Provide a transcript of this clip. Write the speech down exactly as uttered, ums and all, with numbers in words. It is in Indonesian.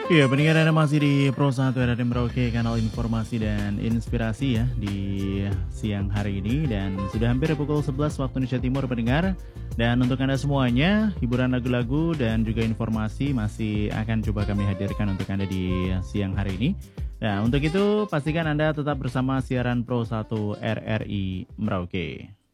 Iya, pendengar Anda masih di Pro satu R R M Merauke, kanal informasi dan inspirasi ya di siang hari ini. Dan sudah hampir pukul sebelas waktu Indonesia Timur pendengar. Dan untuk Anda semuanya, hiburan lagu-lagu dan juga informasi masih akan coba kami hadirkan untuk Anda di siang hari ini. Nah, untuk itu pastikan Anda tetap bersama siaran Pro satu R R I Merauke.